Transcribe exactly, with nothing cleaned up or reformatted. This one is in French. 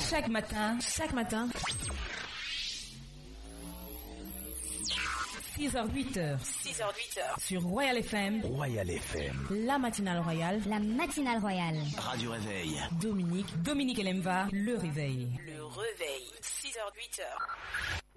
Chaque matin, chaque matin, six heures huit heures. six heures huit heures. Sur Royal F M. Royal F M. La matinale royale. La matinale royale. Radio Réveil. Dominique, Dominique Elemva, le réveil. Le réveil. six heures huit heures.